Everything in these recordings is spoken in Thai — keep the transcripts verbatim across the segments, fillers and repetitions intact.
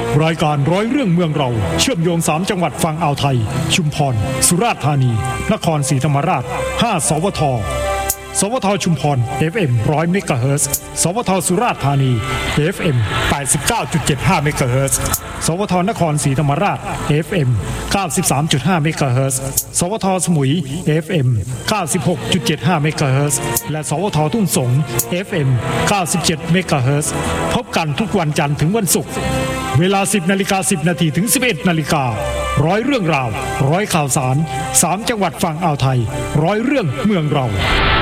รายการร้อยเรื่องเมืองเราเชื่อมโยงสามจังหวัดฝั่งอ่าวไทยชุมพรสุราษฎร์ธานีนครศรีธรรมราชห้าสวทสวทชุมพร เอฟ เอ็ม หนึ่งร้อย เมกะเฮิรตซ์สวทสุราษฎร์ธานี เอฟ เอ็ม แปดสิบเก้าจุดเจ็ดห้า เมกะเฮิรตซ์สวทนครศรีธรรมราช เอฟ เอ็ม เก้าสิบสามจุดห้า เมกะเฮิรตซ์สวทสมุย เอฟ เอ็ม เก้าสิบหกจุดเจ็ดห้า เมกะเฮิรตซ์และสวททุ่งสง เอฟ เอ็ม เก้าสิบเจ็ด เมกะเฮิรตซ์พบกันทุกวันจันทร์ถึงวันศุกร์เวลา สิบนาฬิกาสิบนาทีถึง สิบเอ็ดนาฬิการ้อยเรื่องราวร้อยข่าวสารสามจังหวัดฝั่งอ่าวไทยร้อยเรื่องเมืองเรา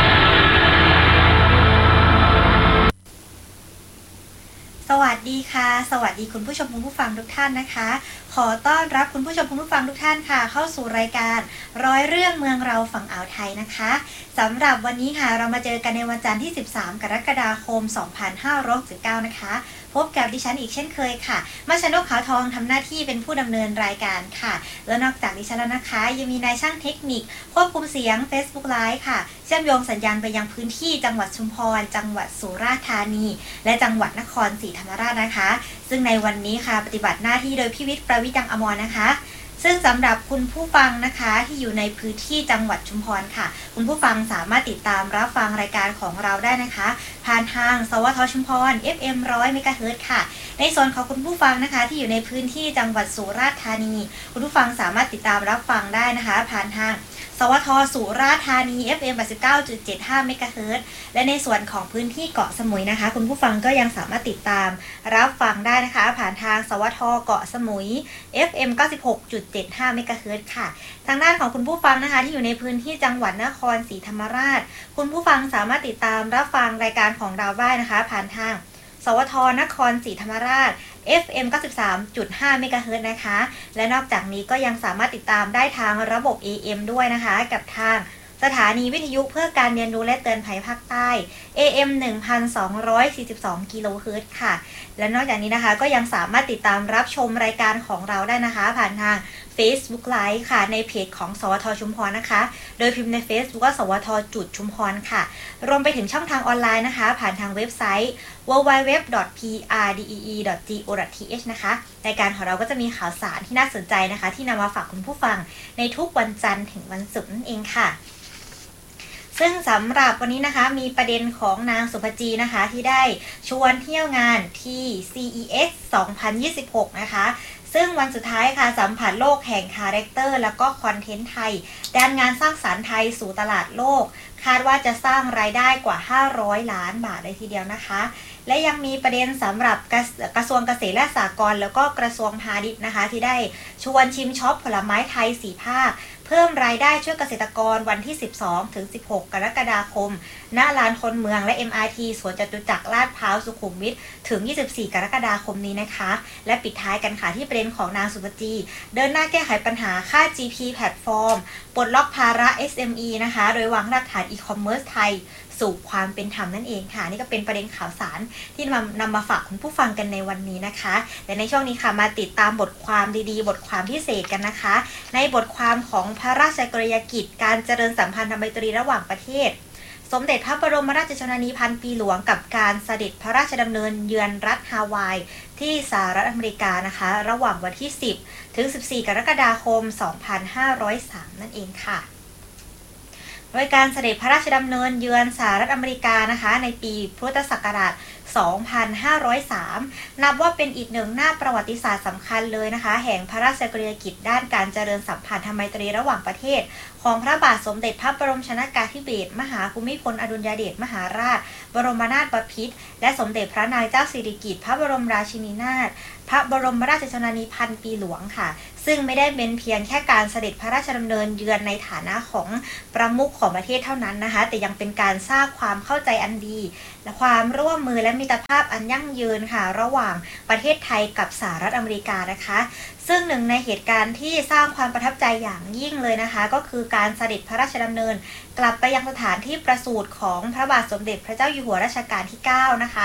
สวัสดีค่ะสวัสดีคุณผู้ชมคุณผู้ฟังทุกท่านนะคะขอต้อนรับคุณผู้ชมคุณผู้ฟังทุกท่านค่ะเข้าสู่รายการร้อยเรื่องเมืองเราฝั่งอ่าวไทยนะคะสำหรับวันนี้ค่ะเรามาเจอกันในวันจันทร์ที่สิบสามกรกฎาคมสองพันห้าร้อยหกสิบเก้านะคะพบกับดิฉันอีกเช่นเคยค่ะมาชนกขาวทองทำหน้าที่เป็นผู้ดำเนินรายการค่ะแล้วนอกจากดิฉันแล้วนะคะยังมีนายช่างเทคนิคควบคุมเสียง Facebook Live ค่ะเชื่อมโยงสัญญาณไปยังพื้นที่จังหวัดชุมพรจังหวัดสุราษฎร์ธานีและจังหวัดนครศรีธรรมราชนะคะซึ่งในวันนี้ค่ะปฏิบัติหน้าที่โดยพี่วิทย์ประวิตรยังอมรนะคะซึ่งสำหรับคุณผู้ฟังนะคะที่อยู่ในพื้นที่จังหวัดชุมพรค่ะคุณผู้ฟังสามารถติดตามรับฟังรายการของเราได้นะคะผ่านทางสวทชุมพร เอฟ เอ็ม หนึ่งร้อย เมกะเฮิรตซ์ค่ะในส่วนของคุณผู้ฟังนะคะที่อยู่ในพื้นที่จังหวัดสุราษฎร์ธานีคุณผู้ฟังสามารถติดตามรับฟังได้นะคะผ่านทางสวทสุราษฎร์ธานี เอฟ เอ็ม แปดสิบเก้าจุดเจ็ดห้า เมกะเฮิรตซ์และในส่วนของพื้นที่เกาะสมุยนะคะคุณผู้ฟังก็ยังสามารถติดตามรับฟังได้นะคะผ่านทางสวทเกาะสมุย เอฟ เอ็ม เก้าสิบหกจุดเจ็ดห้า เมกะเฮิรตซ์ค่ะทางด้านของคุณผู้ฟังนะคะที่อยู่ในพื้นที่จังหวัดนครศรีธรรมราชคุณผู้ฟังสามารถติดตามรับฟังรายการของเราได้นะคะผ่านทางสวทนครศรีธรรมราช เอฟ เอ็ม เก้าสิบสามจุดห้า เมกะเฮิรตซ์นะคะและนอกจากนี้ก็ยังสามารถติดตามได้ทางระบบ เอ เอ็ม ด้วยนะคะกับทางสถานีวิทยุเพื่อการเรียนรู้และเตือนภัยภาคใต้ เอ เอ็ม หนึ่งพันสองร้อยสี่สิบสอง กิโลเฮิรตซ์ค่ะและนอกจากนี้นะคะก็ยังสามารถติดตามรับชมรายการของเราได้นะคะผ่านทาง Facebook Live ค่ะในเพจของสวทชุมพรนะคะโดยพิมพ์ใน Facebook ว่าสวทจุดชุมพรค่ะรวมไปถึงช่องทางออนไลน์นะคะผ่านทางเว็บไซต์ ดับเบิลยู ดับเบิลยู ดับเบิลยู ดอท พี อาร์ ดี อี อี ดอท จี โอ ดอท ที เอช นะคะรายการของเราก็จะมีข่าวสารที่น่าสนใจนะคะที่นำมาฝากคุณผู้ฟังในทุกวันจันทร์ถึงวันศุกร์นั่นเองค่ะซึ่งสำหรับวันนี้นะคะมีประเด็นของนางสุภจีนะคะที่ได้ชวนเที่ยวงานที่ ซี อี เอ็กซ์ สองพันยี่สิบหกนะคะซึ่งวันสุดท้ายค่ะสัมผัสโลกแห่งคาแรคเตอร์แล้วก็คอนเทนต์ไทยด้านงานสร้างสรรค์ไทยสู่ตลาดโลกคาดว่าจะสร้างรายได้กว่าห้าร้อยล้านบาทเลยทีเดียวนะคะและยังมีประเด็นสำหรับกระทรวงเกษตรและสหกรณ์แล้วก็กระทรวงพาณิชย์นะคะที่ได้ชวนชิมช็อปผลไม้ไทยสี่ภาคเพิ่มรายได้ช่วยเกษตรกรวันที่สิบสองถึงสิบหกกรกฎาคมณลานคนเมืองและ เอ็ม อาร์ ที สวนจตุจักรลาดพร้าวสุขุมวิทถึงยี่สิบสี่กรกฎาคมนี้นะคะและปิดท้ายกันค่ะที่ประเด็นของนางสุภจีเดินหน้าแก้ไขปัญหาค่า จี พี แพลตฟอร์มปลดล็อกภาระ เอส เอ็ม อี นะคะโดยวางรากฐานอีคอมเมิร์ซไทยสู่ความเป็นธรรมนั่นเองค่ะนี่ก็เป็นประเด็นข่าวสารที่นำนำมาฝากคุณผู้ฟังกันในวันนี้นะคะแต่ในช่วงนี้ค่ะมาติดตามบทความดีๆบทความพิเศษกันนะคะในบทความของพระราชกรณียกิจการเจริญสัมพันธไมตรีระหว่างประเทศสมเด็จพระบรมราชชนนีพันปีหลวงกับการเสด็จพระราชดำเนินเยือนรัฐฮาวายที่สหรัฐอเมริกานะคะระหว่างวันที่สิบถึงสิบสี่กรกฎาคมสองพันห้าร้อยสามนั่นเองค่ะโดยการเสด็จพระราชดำเนินเยือนสหรัฐอเมริกานะคะในปีพุทธศักราชสองพันห้าร้อยสามนับว่าเป็นอีกหนึ่งหน้าประวัติศาสตร์สำคัญเลยนะคะแห่งพระราชกรณียกิจด้านการเจริญสัมพันธไมตรีระหว่างประเทศของพระบาทสมเด็จพระบรมชนกาธิเบศรมหาภูมิพลอดุลยเดชมหาราชบรมนาถบพิตรและสมเด็จพระนางเจ้าสิริกิติ์พระบรมราชินีนาถพระบรมราชชนนีพันปีหลวงค่ะซึ่งไม่ได้เป็นเพียงแค่การเสด็จพระราชดำเนินเยือนในฐานะของประมุขของประเทศเท่านั้นนะคะแต่ยังเป็นการสร้างความเข้าใจอันดีและความร่วมมือและมิตรภาพอันยั่งยืนค่ะระหว่างประเทศไทยกับสหรัฐอเมริกานะคะซึ่งหนึ่งในเหตุการณ์ที่สร้างความประทับใจอย่างยิ่งเลยนะคะก็คือการเสด็จพระราชดำเนินกลับไปยังสถานที่ประสูติของพระบาทสมเด็จพระเจ้าอยู่หัวรัชกาลที่เก้านะคะ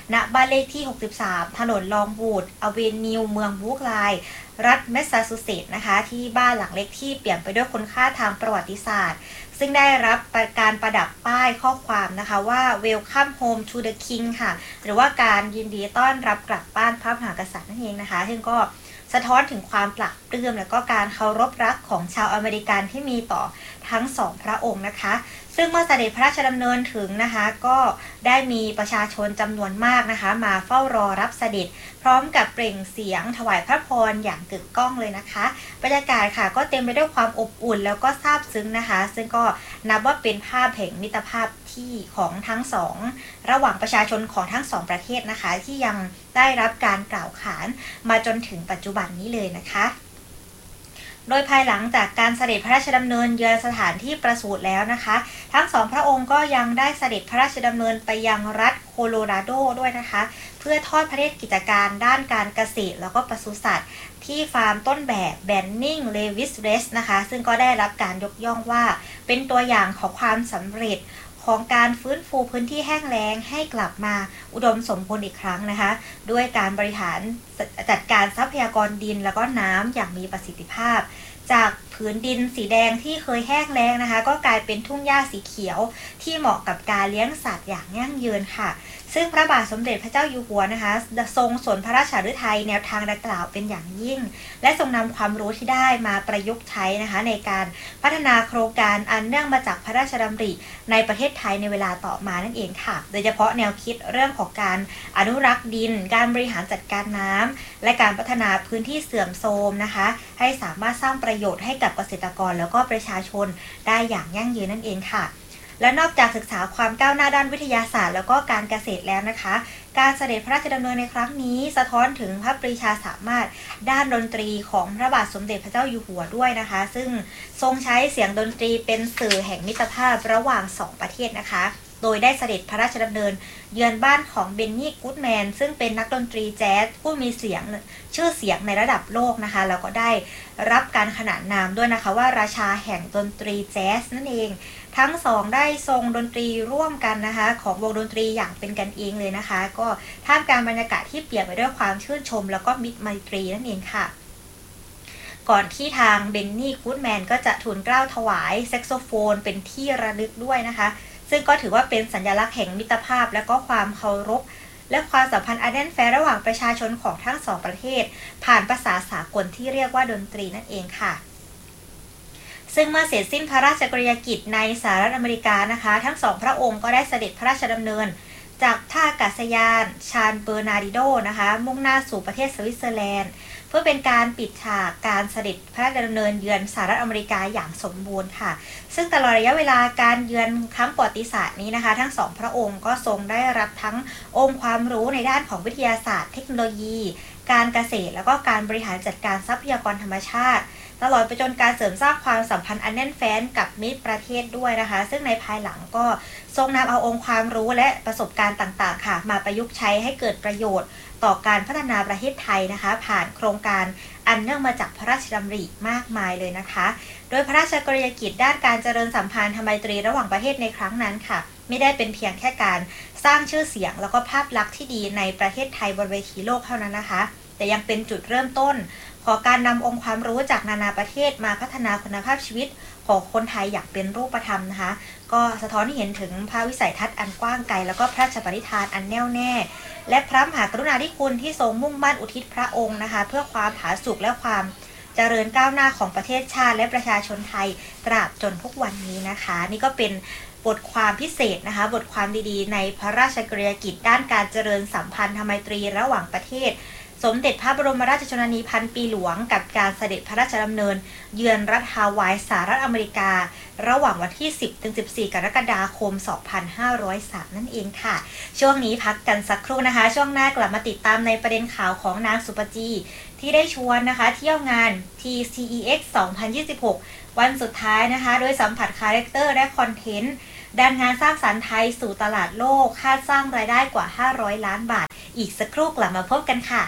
ณบ้านเลขที่หกสิบสามถนนลองวูดอเวนิวเมืองบรูคลินน์รัฐแมสซาชูเซตส์นะคะที่บ้านหลังเล็กที่เปี่ยมไปด้วยคุณค่าทางประวัติศาสตร์ซึ่งได้รับการประดับป้ายข้อความนะคะว่า Welcome home to the king ค่ะหรือว่าการยินดีต้อนรับกลับบ้านพระมหากษัตริย์นั่นเองนะคะซึ่งก็สะท้อนถึงความปลักปลื้มและก็การเคารพรักของชาวอเมริกันที่มีต่อทั้งสองพระองค์นะคะซึ่งเมื่อเสด็จพระราชดำเนินถึงนะคะก็ได้มีประชาชนจำนวนมากนะคะมาเฝ้ารอรับเสด็จพร้อมกับเปล่งเสียงถวายพระพรอย่างกึกก้องเลยนะคะบรรยากาศค่ะก็เต็มไปด้วยความอบอุ่นแล้วก็ซาบซึ้งนะคะซึ่งก็นับว่าเป็นภาพแห่งมิตรภาพที่ของทั้งสองระหว่างประชาชนของทั้งสองประเทศนะคะที่ยังได้รับการกล่าวขานมาจนถึงปัจจุบันนี้เลยนะคะโดยภายหลังจากการเสด็จพระราชดำเนินเยือนสถานที่ประสูติแล้วนะคะทั้งสองพระองค์ก็ยังได้เสด็จพระราชดำเนินไปยังรัฐโคโลราโดด้วยนะคะเพื่อทอดพระเนตรกิจการด้านการเกษตรแล้วก็ปศุสัตว์ที่ฟาร์มต้นแบบแบนนิงเลวิสเรสนะคะซึ่งก็ได้รับการยกย่องว่าเป็นตัวอย่างของความสำเร็จของการฟื้นฟูพื้นที่แห้งแล้งให้กลับมาอุดมสมบูรณ์อีกครั้งนะคะด้วยการบริหารจัดการทรัพยากรดินแล้วก็น้ำอย่างมีประสิทธิภาพจากผืนดินสีแดงที่เคยแห้งแล้งนะคะก็กลายเป็นทุ่งหญ้าสีเขียวที่เหมาะกับการเลี้ยงสัตว์อย่างยั่งยืนค่ะซึ่งพระบาทสมเด็จพระเจ้าอยู่หัวนะคะทรงสนพระราชฤทัยแนวทางดังกล่าวเป็นอย่างยิ่งและทรงนำความรู้ที่ได้มาประยุกต์ใช้นะคะในการพัฒนาโครงการอันเนื่องมาจากพระราชดำริในประเทศไทยในเวลาต่อมานั่นเองค่ะโดยเฉพาะแนวคิดเรื่องของการอนุรักษ์ดินการบริหารจัดการน้ำและการพัฒนาพื้นที่เสื่อมโทรมนะคะให้สามารถสร้างประโยชน์ให้กับเกษตรกรแล้วก็ประชาชนได้อย่างยั่งยืนนั่นเองค่ะและนอกจากศึกษาความก้าวหน้าด้านวิทยาศาสตร์แล้วก็การเกษตรแล้วนะคะการเสด็จพระราชดำเนินในครั้งนี้สะท้อนถึงพระปรีชาสามารถด้านดนตรีของพระบาทสมเด็จพระเจ้าอยู่หัวด้วยนะคะซึ่งทรงใช้เสียงดนตรีเป็นสื่อแห่งมิตรภาพระหว่างสองประเทศนะคะโดยได้เสด็จพระราชดำเนินเยือนบ้านของเบนนี่กู๊ดแมนซึ่งเป็นนักดนตรีแจ๊สผู้มีเสียงชื่อเสียงในระดับโลกนะคะแล้วก็ได้รับการขนานนามด้วยนะคะว่าราชาแห่งดนตรีแจ๊สนั่นเองทั้งสองได้ทรงดนตรีร่วมกันนะคะของวงดนตรีอย่างเป็นกันเองเลยนะคะก็ท่ามกลางบรรยากาศที่เปี่ยมไปด้วยความชื่นชมแล้วก็มิตรไมตรีนั่นเองค่ะก่อนที่ทางเบนนี่กู๊ดแมนก็จะทูลเกล้าถวายแซกโซโฟนเป็นที่ระลึกด้วยนะคะซึ่งก็ถือว่าเป็นสัญลักษณ์แห่งมิตรภาพและก็ความเคารพและความสัมพันธ์อันแน่นแฟ้นระหว่างประชาชนของทั้งสองประเทศผ่านภาษาสากลที่เรียกว่าดนตรีนั่นเองค่ะซึ่งเมื่อเสร็จสิ้นพระราชกรณียกิจในสหรัฐอเมริกานะคะทั้งสองพระองค์ก็ได้เสด็จพระราชดำเนินจากท่าอากาศยานชานเบอร์นาร์ดิโดนะคะมุ่งหน้าสู่ประเทศสวิตเซอร์แลนด์เพื่อเป็นการปิดฉากการเสด็จพระราชดำเนินเยือนสหรัฐอเมริกาอย่างสมบูรณ์ค่ะซึ่งตลอดระยะเวลาการเยือนครั้งประวัติศาสตร์นี้นะคะทั้งสองพระองค์ก็ทรงได้รับทั้งองค์ความรู้ในด้านของวิทยาศาสตร์เทคโนโลยีการเกษตรแล้วก็การบริหารจัดการทรัพยากรธรรมชาติตลอดไปจนการเสริมสร้างความสัมพันธ์อันแน่นแฟ้นกับมิตรประเทศด้วยนะคะซึ่งในภายหลังก็ทรงนำเอาองค์ความรู้และประสบการณ์ต่างๆค่ะมาประยุกต์ใช้ให้เกิดประโยชน์ต่อการพัฒนาประเทศไทยนะคะผ่านโครงการอันเนื่องมาจากพระราชดำริมากมายเลยนะคะโดยพระราชกรณียกิจด้านการเจริญสัมพันธ์ทางไมตรีระหว่างประเทศในครั้งนั้นค่ะไม่ได้เป็นเพียงแค่การสร้างชื่อเสียงแล้วก็ภาพลักษณ์ที่ดีในประเทศไทยบนเวทีโลกเท่านั้นนะคะแต่ยังเป็นจุดเริ่มต้นของการนำองค์ความรู้จากนานาประเทศมาพัฒนาคุณภาพชีวิตของคนไทยอย่างเป็นรูปธรรมนะคะก็สะท้อนให้เห็นถึงพระวิสัยทัศน์อันกว้างไกลแล้วก็พระราชปณิธานอันแน่วแน่และพระมหากรุณาธิคุณที่ทรงมุ่งมั่นอุทิศพระองค์นะคะเพื่อความผาสุกและความเจริญก้าวหน้าของประเทศชาติและประชาชนไทยตราบจนทุกวันนี้นะคะนี่ก็เป็นบทความพิเศษนะคะบทความดีๆในพระราชกรณียกิจด้านการเจริญสัมพันธไมตรีระหว่างประเทศสมเด็จพระบรมราชชนนีพันปีหลวงกับการเสด็จพระราชดำเนินเยือนรัฐฮาวายสหรัฐอเมริการะหว่างวันที่สิบถึงสิบสี่กรกฎาคมสองพันห้าร้อยสามนั่นเองค่ะช่วงนี้พักกันสักครู่นะคะช่วงหน้ากลับมาติดตามในประเด็นข่าวของนางสุปจีที่ได้ชวนนะคะเที่ยวงาน ที ซี อี เอ็กซ์ สองพันยี่สิบหกวันสุดท้ายนะคะโดยสัมผัสคาแรคเตอร์และคอนเทนต์ด้านงานสร้างสรรค์ไทยสู่ตลาดโลกคาดสร้างรายได้กว่าห้าร้อยล้านบาทอีกสักครู่กลับมาพบกันค่ะ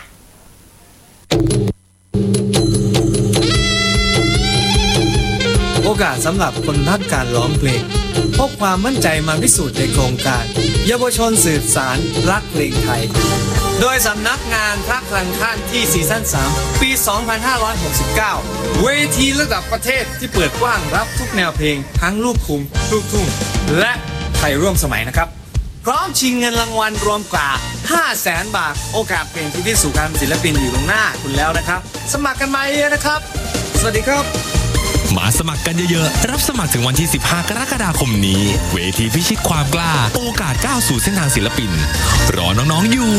โอกาสสำหรับคนรักการร้องเพลงพกความมั่นใจมาพิสูจน์ในโครงการเยาวชนสืบสารรักเพลงไทยโดยสำนักงานพระคลังท่านที่ซีซั่นสามปี สองพันห้าร้อยหกสิบเก้า เวทีระดับประเทศที่เปิดกว้างรับทุกแนวเพลงทั้งลูกทุ่งลูกทุ่งและไทยร่วมสมัยนะครับพร้อมชิงเงินรางวัลรวมกว่า ห้าแสน บาทโอกาสเป็นที่พิสูจน์การศิลปินอยู่ตรงหน้าคุณแล้วนะครับสมัครกันมาเยอะนะครับสวัสดีครับมาสมัครกันเยอะๆรับสมัครถึงวันที่สิบห้ากรกฎาคมนี้เวทีพิชิตความกล้าโอกาสก้าวสู่เส้นทางศิลปินรอน้องๆอยู่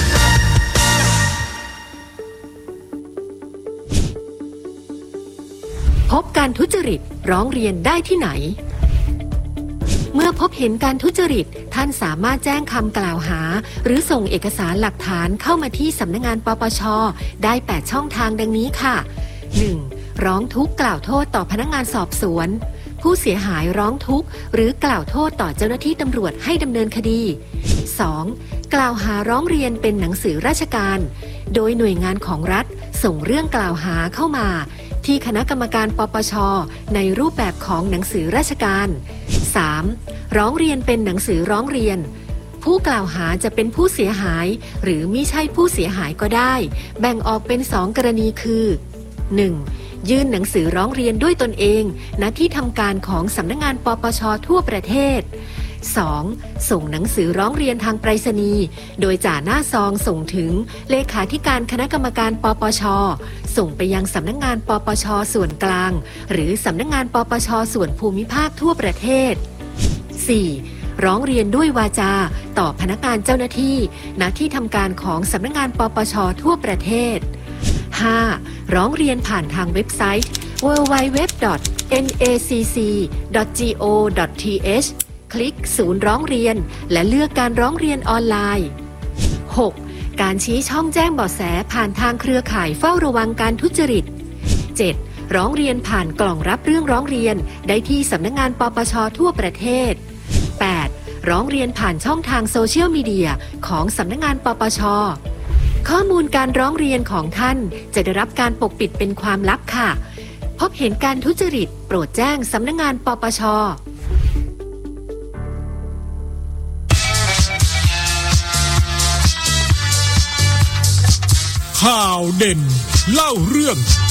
พบการทุจริตร้องเรียนได้ที่ไหนเมื่อพบเห็นการทุจริตท่านสามารถแจ้งคำกล่าวหาหรือส่งเอกสารหลักฐานเข้ามาที่สำนักงานปปช.ได้แปดช่องทางดังนี้ค่ะ หนึ่ง. ร้องทุกข์กล่าวโทษต่อพนักงานสอบสวนผู้เสียหายร้องทุกข์หรือกล่าวโทษต่อเจ้าหน้าที่ตำรวจให้ดำเนินคดี สอง. กล่าวหาร้องเรียนเป็นหนังสือราชการโดยหน่วยงานของรัฐส่งเรื่องกล่าวหาเข้ามาที่คณะกรรมการปปช.ในรูปแบบของหนังสือราชการ สาม. ร้องเรียนเป็นหนังสือร้องเรียนผู้กล่าวหาจะเป็นผู้เสียหายหรือมิใช่ผู้เสียหายก็ได้แบ่งออกเป็นสองกรณีคือ หนึ่ง. ยื่นหนังสือร้องเรียนด้วยตนเองณที่ทำการของสำนักงานปปช.ทั่วประเทศ สอง. ส่งหนังสือร้องเรียนทางไปรษณีย์โดยจ่าหน้าซองส่งถึงเลขาธิการคณะกรรมการปปช.ส่งไปยังสำนักงานปปช.ส่วนกลางหรือสำนักงานปปช.ส่วนภูมิภาคทั่วประเทศ สี่. ร้องเรียนด้วยวาจาต่อพนักงานเจ้าหน้าที่ณที่ทำการของสำนักงานปปช.ทั่วประเทศ ห้า. ร้องเรียนผ่านทางเว็บไซต์ ดับเบิลยู ดับเบิลยู ดับเบิลยู ดอท เอ็น เอ ซี ซี ดอท จี โอ ดอท ที เอช คลิกศูนย์ร้องเรียนและเลือกการร้องเรียนออนไลน์ หก. การชี้ช่องแจ้งเบาะแสผ่านทางเครือข่ายเฝ้าระวังการทุจริต เจ็ด. ร้องเรียนผ่านกล่องรับเรื่องร้องเรียนได้ที่สำนักงานปปช.ทั่วประเทศ แปด. ร้องเรียนผ่านช่องทางโซเชียลมีเดียของสำนักงานปปช.ข้อมูลการร้องเรียนของท่านจะได้รับการปกปิดเป็นความลับค่ะพบเห็นการทุจริตโปรดแจ้งสำนักงานปปช. ข่าวเด่นเล่าเรื่อง